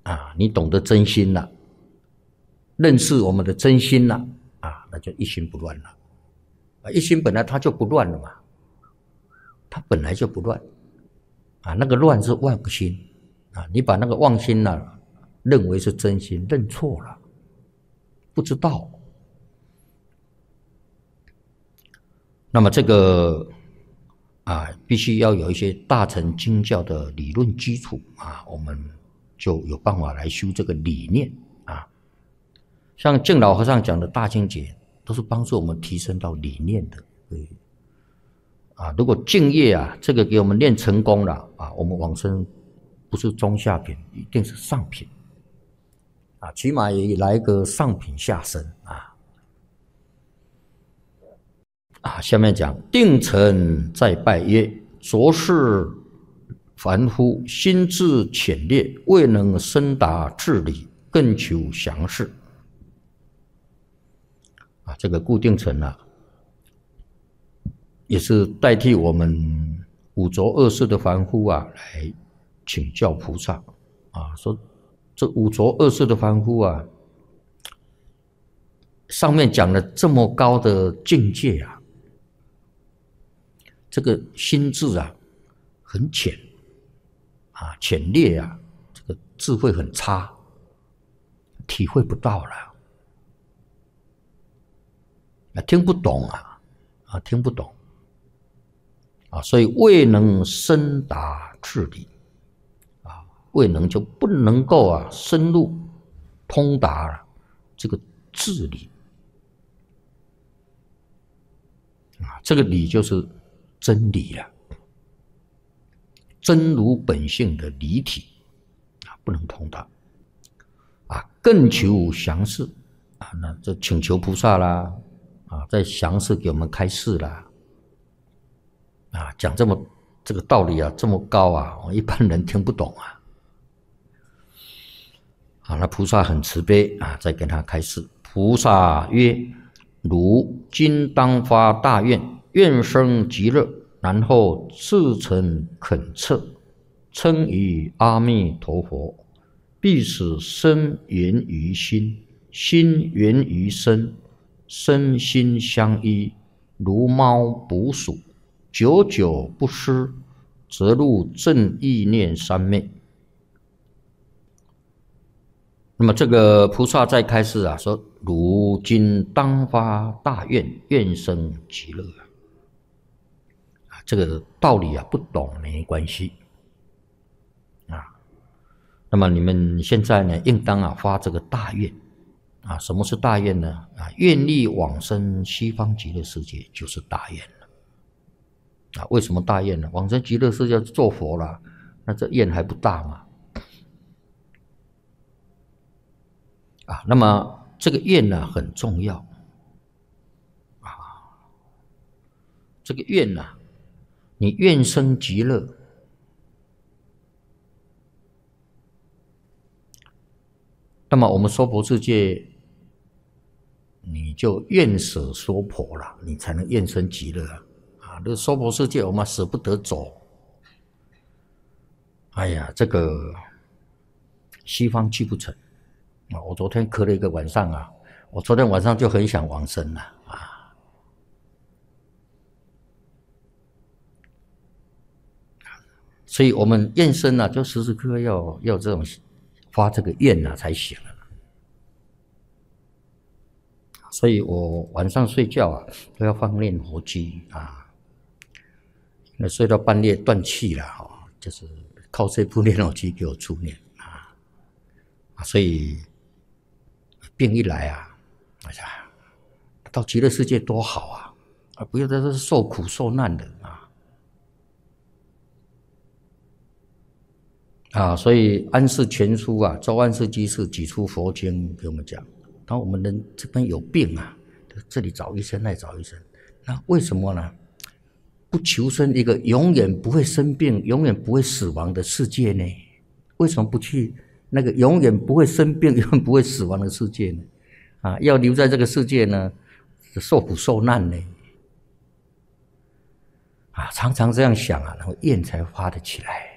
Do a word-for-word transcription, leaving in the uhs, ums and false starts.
啊，你懂得真心了，认识我们的真心了啊，那就一心不乱了。啊，一心本来它就不乱了嘛，它本来就不乱啊，那个乱是妄心啊，你把那个妄心呢、啊、认为是真心，认错了，不知道。那么这个啊，必须要有一些大乘经教的理论基础啊，我们就有办法来修这个理念啊。像净老和尚讲的大经解，都是帮助我们提升到理念的。对啊，如果净业啊，这个给我们练成功了啊，我们往生不是中下品，一定是上品啊，起码也来个上品下生啊。啊，下面讲定尘再拜曰：昨世凡夫心智浅劣，未能深达至理，更求详释。啊，这个固定尘啊，也是代替我们五浊恶世的凡夫啊，来请教菩萨啊，说这五浊恶世的凡夫啊，上面讲了这么高的境界啊，这个心智啊很浅啊，浅劣啊，这个智慧很差，体会不到了啊，听不懂啊，啊，听不懂啊，所以未能深达至理啊，未能就不能够啊深入通达这个至理啊，这个理就是真理了，真如本性的理体啊，不能通达啊，更求详释啊，那这请求菩萨啦啊，再详释给我们开示啦啊，讲这么这个道理啊，这么高啊，一般人听不懂啊。啊，那菩萨很慈悲啊，再跟他开示。菩萨曰：汝今当发大愿，愿生极乐，然后至诚恳切，称于阿弥陀佛，必使身源于心，心源于身，身心相依，如猫捕鼠，久久不失，则入正意念三昧。那么这个菩萨在开示啊，说汝今当发大愿，愿生极乐啊，这个道理啊不懂没关系啊。那么你们现在呢，应当啊发这个大愿啊。什么是大愿呢？啊，愿力往生西方极乐世界就是大愿了啊。为什么大愿呢？往生极乐世界做佛了，那这愿还不大吗？啊，那么这个愿呢很重要啊。这个愿呢、啊，你愿生极乐，那么我们娑婆世界，你就愿舍娑婆了，你才能愿生极乐啊。啊，这娑婆世界我们舍不得走，哎呀，这个西方去不成。啊，我昨天咳了一个晚上啊，我昨天晚上就很想往生了啊。所以我们愿生啊，就时时刻刻要要这种发这个愿啊才行了。所以我晚上睡觉啊都要放念佛机啊，那睡到半夜断气了哈、哦，就是靠这部念佛机给我助念啊，所以。病一来啊，哎呀，到极乐世界多好啊！啊，不要在这受苦受难的啊！啊，所以安世全书啊，周安世居士举出佛经给我们讲，当我们人这边有病啊，这里找医生，那里找医生，那为什么呢？不求生一个永远不会生病、永远不会死亡的世界呢？为什么不去？那个永远不会生病、永远不会死亡的世界呢？啊，要留在这个世界呢，受苦受难呢？啊，常常这样想啊，然后愿才发得起来。